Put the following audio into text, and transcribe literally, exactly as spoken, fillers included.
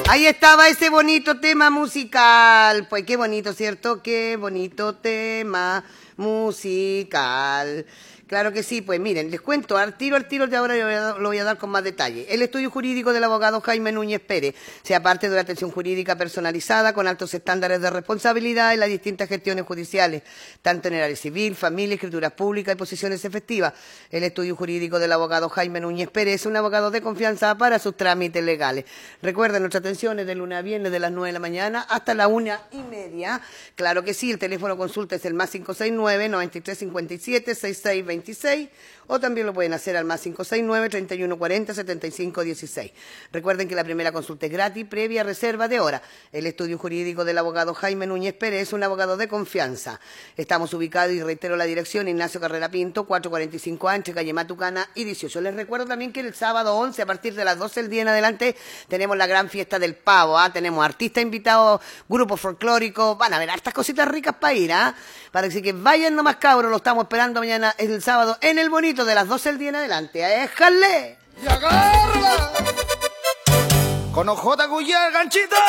Ahí estaba ese bonito tema musical. Pues qué bonito, ¿cierto? Qué bonito tema musical. Claro que sí, pues miren, les cuento al tiro, al tiro de ahora lo voy a dar con más detalle. El estudio jurídico del abogado Jaime Núñez Pérez sea parte de una atención jurídica personalizada con altos estándares de responsabilidad en las distintas gestiones judiciales, tanto en el área civil, familia, escrituras públicas y posiciones efectivas. El estudio jurídico del abogado Jaime Núñez Pérez es un abogado de confianza para sus trámites legales. Recuerden, nuestra atención es de lunes a viernes de las nueve de la mañana hasta la una y media. Claro que sí, el teléfono consulta es el más cinco seis nueve, noventa y tres cincuenta y siete, sesenta y seis veintiséis, o también lo pueden hacer al más cinco seis nueve, treinta y uno cuarenta, setenta y cinco dieciséis. Recuerden que la primera consulta es gratis, previa reserva de hora. El estudio jurídico del abogado Jaime Núñez Pérez es un abogado de confianza. Estamos ubicados, y reitero la dirección, Ignacio Carrera Pinto, cuatrocientos cuarenta y cinco A, entre calle Matucana y dieciocho. Les recuerdo también que el sábado once, a partir de las doce del día en adelante, tenemos la gran fiesta del pavo. ¿ah? Tenemos artistas invitados, grupos folclóricos, van a ver hartas cositas ricas para ir, ¿ah? Para que, que vayan nomás, cabros, lo estamos esperando mañana, el sábado, en el bonito de las doce del día en adelante. ¡Éjale! ¡Y agarra! Con ojota, Guyá, ganchita.